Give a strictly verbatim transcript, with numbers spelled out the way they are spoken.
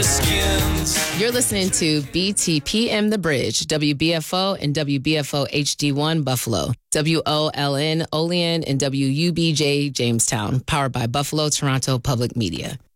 our skins. You're listening to B T P M The Bridge, W B F O and W B F O H D one Buffalo, W O L N Olean and W U B J Jamestown, powered by Buffalo Toronto Public Media.